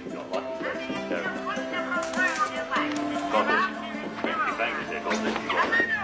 Ja, what? There. God bless you. Thank you, sir. God bless you.